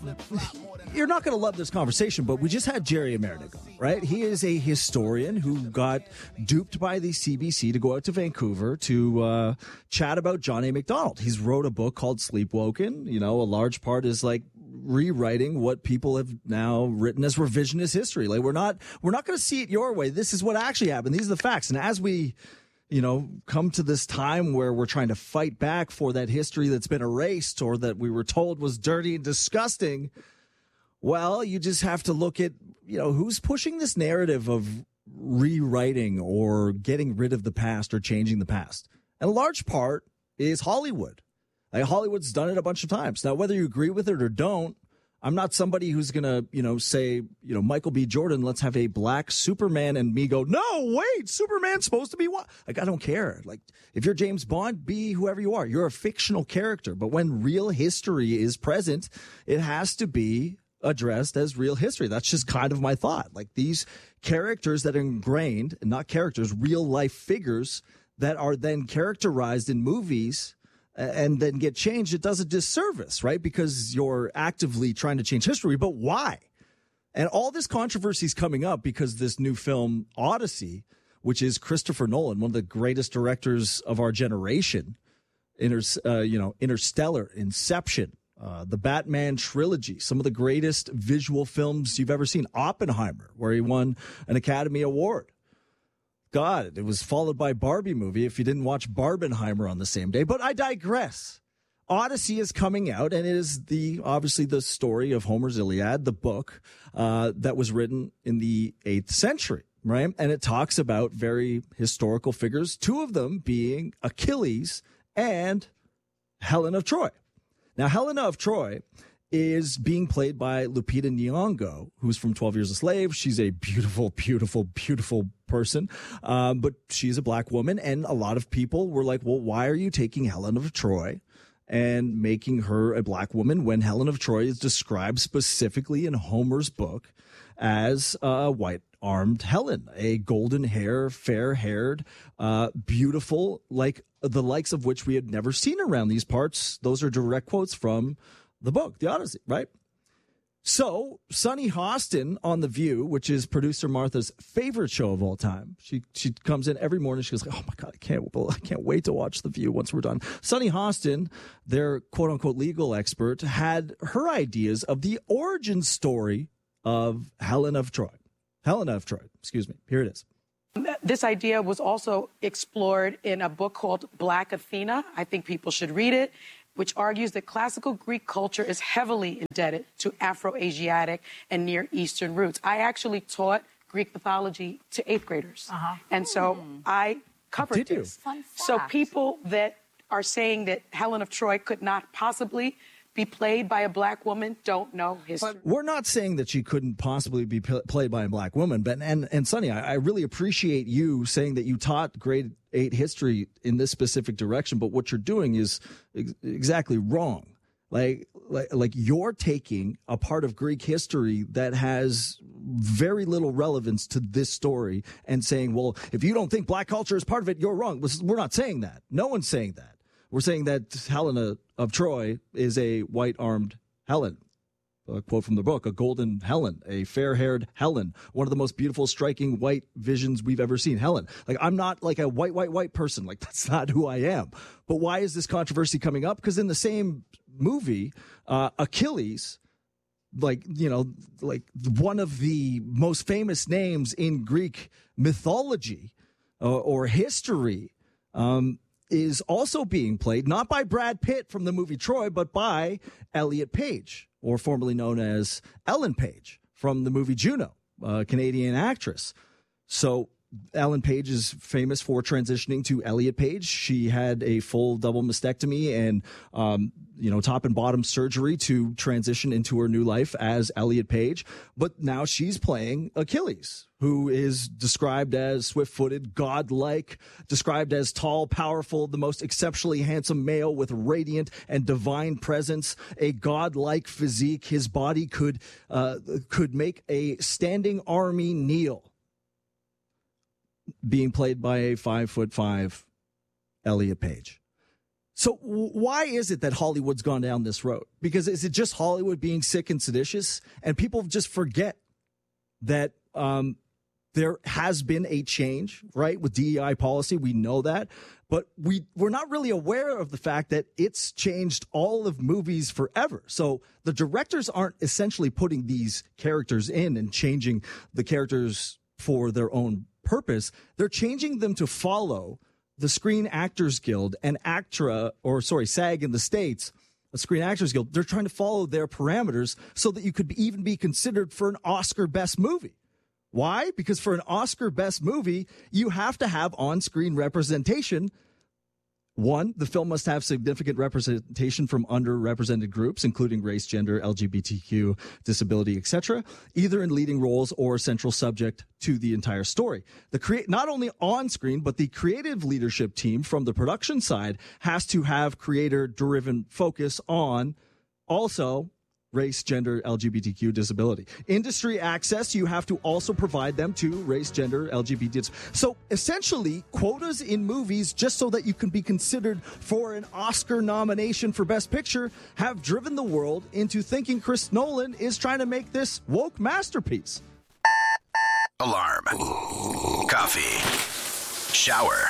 you're not going to love this conversation, but we just had Jerry Ameridic on, right? He is a historian who got duped by the CBC to go out to Vancouver to chat about John A. Macdonald. He's wrote a book called Sleepwoken. You know, a large part is like rewriting what people have now written as revisionist history. Like we're not going to see it your way. This is what actually happened. These are the facts. And as we come to this time where we're trying to fight back for that history that's been erased or that we were told was dirty and disgusting, well, you just have to look at, who's pushing this narrative of rewriting or getting rid of the past or changing the past. And a large part is Hollywood. Like Hollywood's done it a bunch of times. Now, whether you agree with it or don't, I'm not somebody who's going to, say, Michael B. Jordan, let's have a black Superman, and me go, no, wait, Superman's supposed to be what? Like, I don't care. Like, if you're James Bond, be whoever you are. You're a fictional character. But when real history is present, it has to be addressed as real history. That's just kind of my thought. Like these characters that are ingrained, not characters, real life figures that are then characterized in movies and then get changed, it does a disservice, right? Because you're actively trying to change history, but why? And all this controversy is coming up because this new film, Odyssey, which is Christopher Nolan, one of the greatest directors of our generation, Interstellar, Inception, the Batman trilogy, some of the greatest visual films you've ever seen, Oppenheimer, where he won an Academy Award. God, it was followed by Barbie movie if you didn't watch Barbenheimer on the same day. But I digress. Odyssey is coming out, and it is obviously the story of Homer's Iliad, the book that was written in the 8th century, right? And it talks about very historical figures, two of them being Achilles and Helen of Troy. Now, Helena of Troy is being played by Lupita Nyong'o, who's from 12 Years a Slave. She's a beautiful, beautiful, beautiful person, but she's a black woman, and a lot of people were like, well, why are you taking Helen of Troy and making her a black woman when Helen of Troy is described specifically in Homer's book as a white-armed Helen, a golden hair, fair-haired, beautiful, like the likes of which we had never seen around these parts. Those are direct quotes from the book, The Odyssey, right? So Sunny Hostin on The View, which is producer Martha's favorite show of all time. She comes in every morning. She goes, oh my God, I can't wait to watch The View once we're done. Sunny Hostin, their quote unquote legal expert, had her ideas of the origin story of Helena of Troy, excuse me. Here it is. This idea was also explored in a book called Black Athena. I think people should read it, which argues that classical Greek culture is heavily indebted to Afro-Asiatic and Near Eastern roots. I actually taught Greek mythology to 8th graders. And so I covered this. Fun fact. So people that are saying that Helen of Troy could not possibly be played by a black woman don't know history. But we're not saying that she couldn't possibly be played by a black woman, but and Sunny, I really appreciate you saying that you taught grade 8 history in this specific direction, but what you're doing is exactly wrong. Like you're taking a part of Greek history that has very little relevance to this story and saying, well, if you don't think black culture is part of it, you're wrong. We're not saying that. No one's saying that. We're saying that Helena of Troy is a white-armed Helen. A quote from the book, a golden Helen, a fair-haired Helen, one of the most beautiful, striking white visions we've ever seen. Helen. Like, I'm not like a white person. Like, that's not who I am. But why is this controversy coming up? Because in the same movie, Achilles, like one of the most famous names in Greek mythology or history, is also being played, not by Brad Pitt from the movie Troy, but by Elliot Page, or formerly known as Ellen Page from the movie Juno, a Canadian actress. So Ellen Page is famous for transitioning to Elliot Page. She had a full double mastectomy and, top and bottom surgery to transition into her new life as Elliot Page. But now she's playing Achilles, who is described as swift-footed, godlike, described as tall, powerful, the most exceptionally handsome male with radiant and divine presence, a godlike physique. His body could make a standing army kneel. Being played by a 5'5" Elliot Page. So why is it that Hollywood's gone down this road? Because is it just Hollywood being sick and seditious? And people just forget that there has been a change, right, with DEI policy. We know that. But we're not really aware of the fact that it's changed all of movies forever. So the directors aren't essentially putting these characters in and changing the characters for their own purpose. They're changing them to follow the Screen Actors Guild and SAG in the States, the Screen Actors Guild. They're trying to follow their parameters so that you could even be considered for an Oscar Best Movie. Why? Because for an Oscar Best Movie, you have to have on-screen representation. One, the film must have significant representation from underrepresented groups, including race, gender, LGBTQ, disability, etc., either in leading roles or central subject to the entire story. Not only on screen, but the creative leadership team from the production side has to have creator-driven focus on also race, gender, LGBTQ, disability. Industry access, you have to also provide them to race, gender, LGBT. So essentially, quotas in movies, just so that you can be considered for an Oscar nomination for Best Picture, have driven the world into thinking Chris Nolan is trying to make this woke masterpiece. Alarm. Coffee. Shower.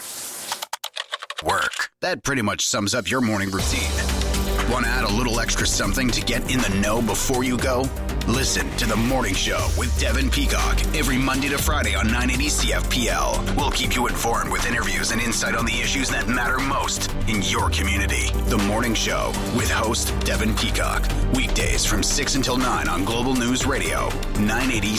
Work. That pretty much sums up your morning routine. Want to add a little extra something to get in the know before you go? Listen to The Morning Show with Devin Peacock every Monday to Friday on 980 CFPL. We'll keep you informed with interviews and insight on the issues that matter most in your community. The Morning Show with host Devin Peacock. Weekdays from 6 until 9 on Global News Radio, 980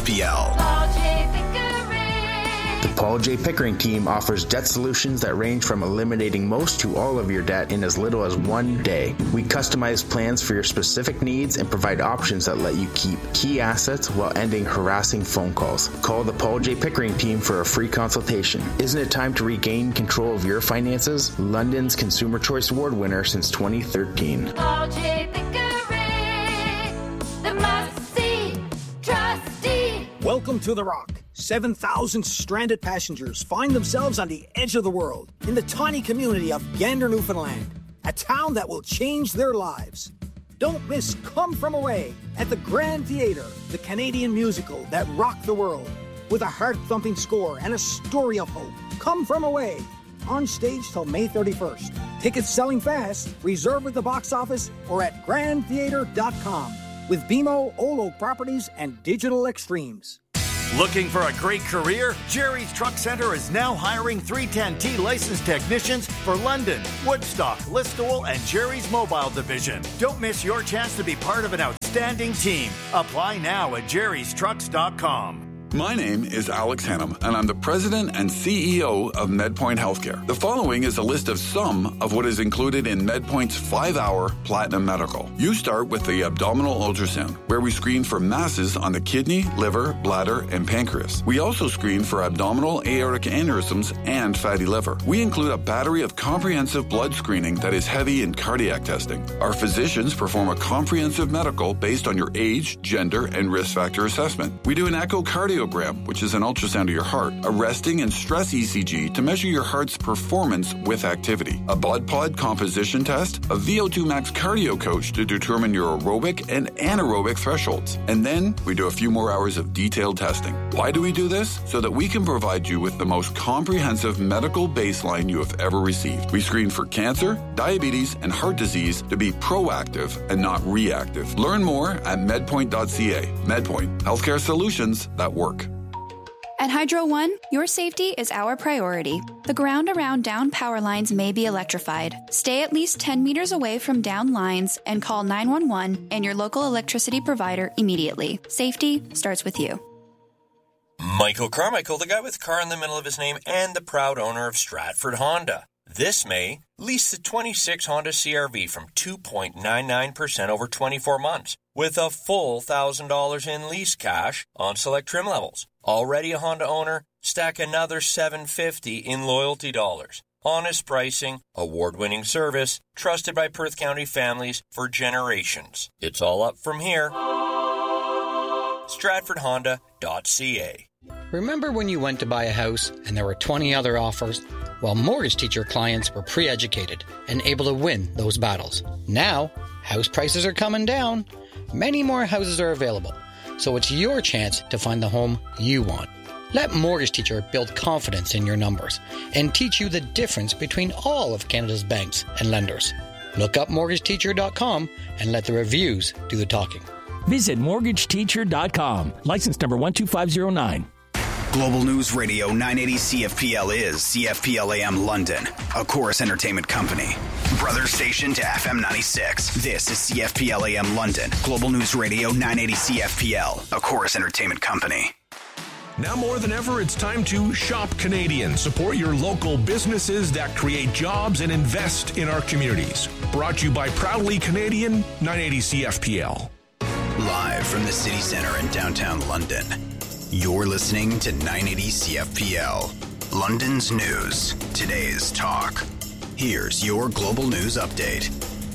CFPL. The Paul J. Pickering team offers debt solutions that range from eliminating most to all of your debt in as little as 1 day. We customize plans for your specific needs and provide options that let you keep key assets while ending harassing phone calls. Call the Paul J. Pickering team for a free consultation. Isn't it time to regain control of your finances? London's Consumer Choice Award winner since 2013. Paul J. Pickering, the must-see trustee. Welcome to The Rock. 7,000 stranded passengers find themselves on the edge of the world in the tiny community of Gander, Newfoundland, a town that will change their lives. Don't miss Come From Away at the Grand Theatre, the Canadian musical that rocked the world, with a heart-thumping score and a story of hope. Come From Away, on stage till May 31st. Tickets selling fast. Reserve at the box office or at grandtheater.com with BMO, Old Oak Properties, and Digital Extremes. Looking for a great career? Jerry's Truck Center is now hiring 310T licensed technicians for London, Woodstock, Listowel, and Jerry's Mobile Division. Don't miss your chance to be part of an outstanding team. Apply now at jerrystrucks.com. My name is Alex Hannum, and I'm the president and CEO of MedPoint Healthcare. The following is a list of some of what is included in MedPoint's 5-hour Platinum Medical. You start with the abdominal ultrasound, where we screen for masses on the kidney, liver, bladder, and pancreas. We also screen for abdominal aortic aneurysms and fatty liver. We include a battery of comprehensive blood screening that is heavy in cardiac testing. Our physicians perform a comprehensive medical based on your age, gender, and risk factor assessment. We do an echocardiogram, which is an ultrasound of your heart, a resting and stress ECG to measure your heart's performance with activity, a blood pod composition test, a VO2 max cardio coach to determine your aerobic and anaerobic thresholds. And then we do a few more hours of detailed testing. Why do we do this? So that we can provide you with the most comprehensive medical baseline you have ever received. We screen for cancer, diabetes, and heart disease to be proactive and not reactive. Learn more at medpoint.ca. MedPoint, healthcare solutions that work. At Hydro One, your safety is our priority. The ground around down power lines may be electrified. Stay at least 10 meters away from down lines and call 911 and your local electricity provider immediately. Safety starts with you. Michael Carmichael, the guy with the car in the middle of his name and the proud owner of Stratford Honda. This May, lease the 26 Honda CR-V from 2.99% over 24 months with a full $1,000 in lease cash on select trim levels. Already a Honda owner? Stack another $750 in loyalty dollars. Honest pricing, award-winning service, trusted by Perth County families for generations. It's all up from here. StratfordHonda.ca. Remember when you went to buy a house and there were 20 other offers? Well, Mortgage Teacher clients were pre-educated and able to win those battles. Now, house prices are coming down. Many more houses are available, so it's your chance to find the home you want. Let Mortgage Teacher build confidence in your numbers and teach you the difference between all of Canada's banks and lenders. Look up mortgageteacher.com and let the reviews do the talking. Visit mortgageteacher.com. License number 12509. Global News Radio 980 CFPL is CFPL AM London, a Chorus Entertainment company. Brother station to FM 96. This is CFPL AM London. Global News Radio 980 CFPL, a Chorus Entertainment company. Now more than ever, it's time to shop Canadian. Support your local businesses that create jobs and invest in our communities. Brought to you by Proudly Canadian, 980 CFPL. Live from the city centre in downtown London, you're listening to 980 CFPL, London's news, today's talk. Here's your global news update.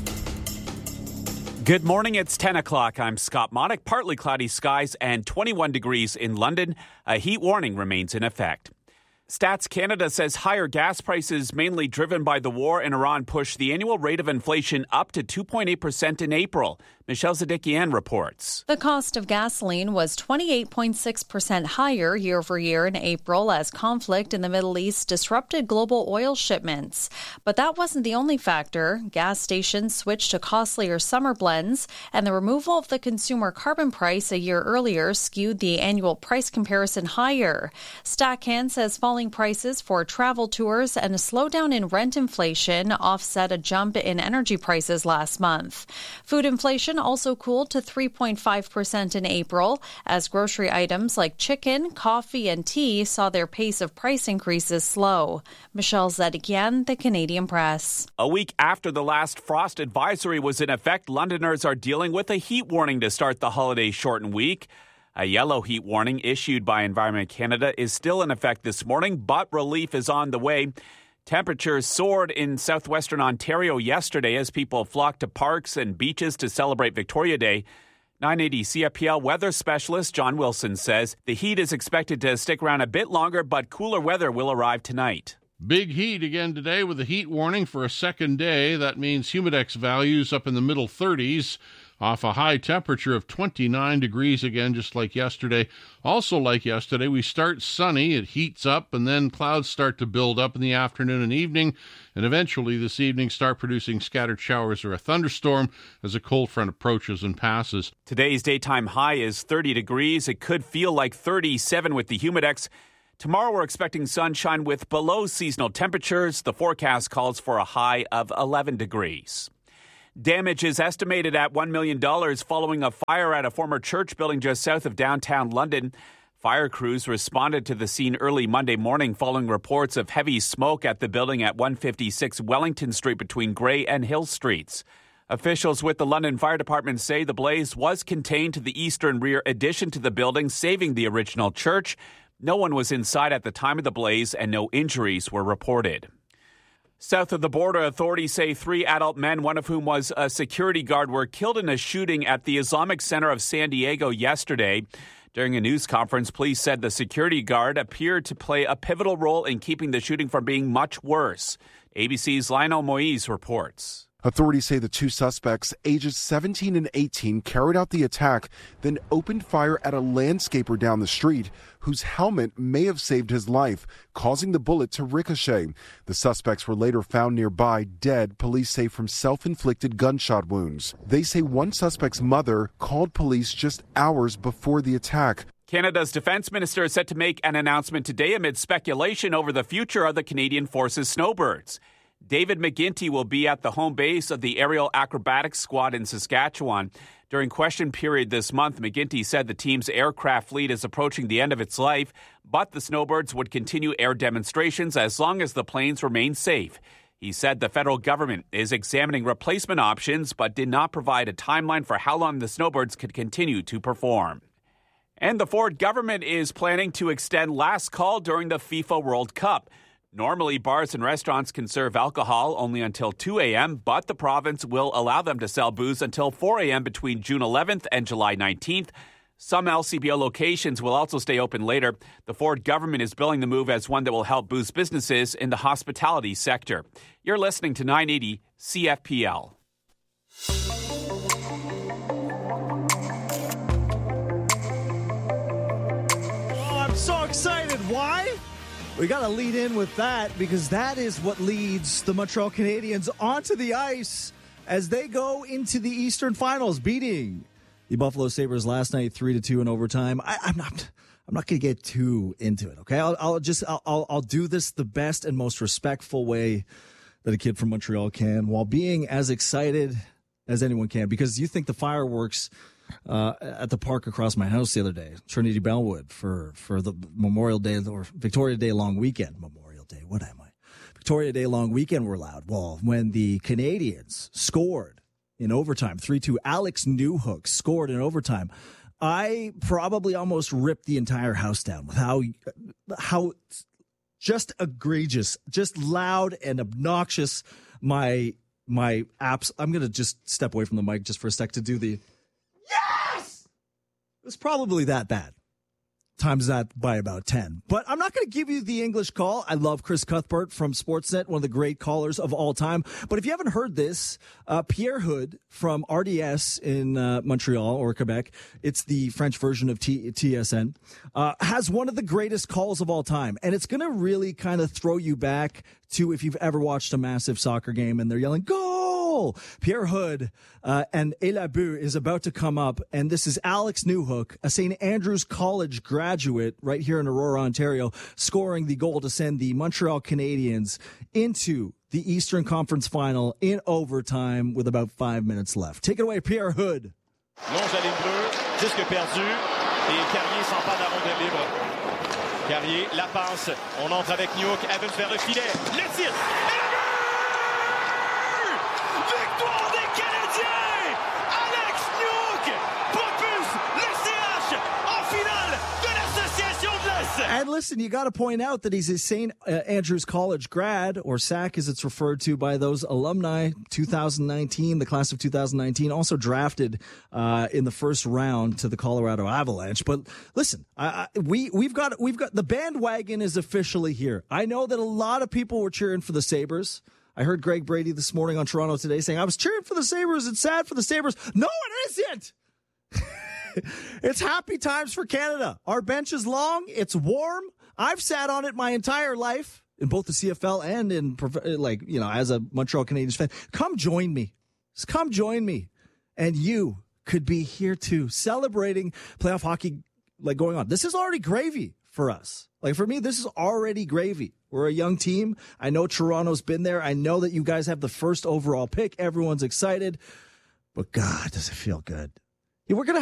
Good morning, it's 10 o'clock. I'm Scott Monick. Partly cloudy skies and 21 degrees in London. A heat warning remains in effect. Stats Canada says higher gas prices, mainly driven by the war in Iran, pushed the annual rate of inflation up to 2.8% in April. Michelle Zadikian reports. The cost of gasoline was 28.6% higher year over year in April as conflict in the Middle East disrupted global oil shipments. But that wasn't the only factor. Gas stations switched to costlier summer blends, and the removal of the consumer carbon price a year earlier skewed the annual price comparison higher. Stackhand says falling prices for travel tours and a slowdown in rent inflation offset a jump in energy prices last month. Food inflation also cooled to 3.5% in April, as grocery items like chicken, coffee, and tea saw their pace of price increases slow. Michelle Zadikian, The Canadian Press. A week after the last frost advisory was in effect, Londoners are dealing with a heat warning to start the holiday-shortened week. A yellow heat warning issued by Environment Canada is still in effect this morning, but relief is on the way. Temperatures soared in southwestern Ontario yesterday as people flocked to parks and beaches to celebrate Victoria Day. 980 CFPL weather specialist John Wilson says the heat is expected to stick around a bit longer, but cooler weather will arrive tonight. Big heat again today with a heat warning for a second day. That means Humidex values up in the middle 30s. Off a high temperature of 29 degrees again, just like yesterday. Also like yesterday, we start sunny, it heats up, and then clouds start to build up in the afternoon and evening, and eventually this evening start producing scattered showers or a thunderstorm as a cold front approaches and passes. Today's daytime high is 30 degrees. It could feel like 37 with the Humidex. Tomorrow we're expecting sunshine with below seasonal temperatures. The forecast calls for a high of 11 degrees. Damage is estimated at $1 million following a fire at a former church building just south of downtown London. Fire crews responded to the scene early Monday morning following reports of heavy smoke at the building at 156 Wellington Street between Grey and Hill Streets. Officials with the London Fire Department say the blaze was contained to the eastern rear addition to the building, saving the original church. No one was inside at the time of the blaze and no injuries were reported. South of the border, authorities say 3 adult men, one of whom was a security guard, were killed in a shooting at the Islamic Center of San Diego yesterday. During a news conference, police said the security guard appeared to play a pivotal role in keeping the shooting from being much worse. ABC's Lionel Moise reports. Authorities say the two suspects, ages 17 and 18, carried out the attack, then opened fire at a landscaper down the street, whose helmet may have saved his life, causing the bullet to ricochet. The suspects were later found nearby, dead, police say, from self-inflicted gunshot wounds. They say one suspect's mother called police just hours before the attack. Canada's defense minister is set to make an announcement today amid speculation over the future of the Canadian Forces snowbirds. David McGuinty will be at the home base of the Aerial Acrobatics Squad in Saskatchewan. During question period this month, McGuinty said the team's aircraft fleet is approaching the end of its life, but the snowbirds would continue air demonstrations as long as the planes remain safe. He said the federal government is examining replacement options, but did not provide a timeline for how long the snowbirds could continue to perform. And the Ford government is planning to extend last call during the FIFA World Cup. Normally, bars and restaurants can serve alcohol only until 2 a.m., but the province will allow them to sell booze until 4 a.m. between June 11th and July 19th. Some LCBO locations will also stay open later. The Ford government is billing the move as one that will help boost businesses in the hospitality sector. You're listening to 980 CFPL. I'm so excited. Why? We got to lead in with that because that is what leads the Montreal Canadiens onto the ice as they go into the Eastern Finals, beating the Buffalo Sabres last night 3-2 in overtime. I'm not going to get too into it. Okay, I'll do this the best and most respectful way that a kid from Montreal can, while being as excited as anyone can. Because you think the fireworks at the park across my house the other day, Trinity Bellwood, for the Memorial Day or Victoria Day long weekend. Memorial Day, what am I? Victoria Day long weekend were loud. Well, when the Canadiens scored in overtime, 3-2, Alex Newhook scored in overtime, I probably almost ripped the entire house down with how just egregious, just loud and obnoxious my apps. I'm going to just step away from the mic just for a sec to do the yes! It was probably that bad. Times that by about 10. But I'm not going to give you the English call. I love Chris Cuthbert from Sportsnet, one of the great callers of all time. But if you haven't heard this, Pierre Hood from RDS in Montreal or Quebec, it's the French version of TSN, has one of the greatest calls of all time. And it's going to really kind of throw you back to if you've ever watched a massive soccer game and they're yelling, goal! Pierre Hood and Elabu is about to come up, and this is Alex Newhook, a St. Andrews College graduate right here in Aurora, Ontario, scoring the goal to send the Montreal Canadiens into the Eastern Conference Final in overtime with about 5 minutes left. Take it away, Pierre Hood. Longe la ligne bleue, disque perdu, et Carrier s'empare de la rondelle libre. Carrier, la passe, on entre avec Newhook, Evans vers le filet, le tir, et le victoire des Canadiens! Alex Newhook propulse le CH en finale de l'Association de l'Est! And listen, you got to point out that he's a St. Andrews College grad, or SAC as it's referred to by those alumni, 2019, the class of 2019, also drafted in the first round to the Colorado Avalanche. But listen, we've got the bandwagon is officially here. I know that a lot of people were cheering for the Sabres. I heard Greg Brady this morning on Toronto Today saying, I was cheering for the Sabres. It's sad for the Sabres. No, it isn't. It's happy times for Canada. Our bench is long. It's warm. I've sat on it my entire life in both the CFL and in, as a Montreal Canadiens fan. Come join me. Just come join me. And you could be here too, celebrating playoff hockey going on. This is already gravy for us. For me, this is already gravy. We're a young team. I know Toronto's been there. I know that you guys have the first overall pick. Everyone's excited. But God, does it feel good. We're going to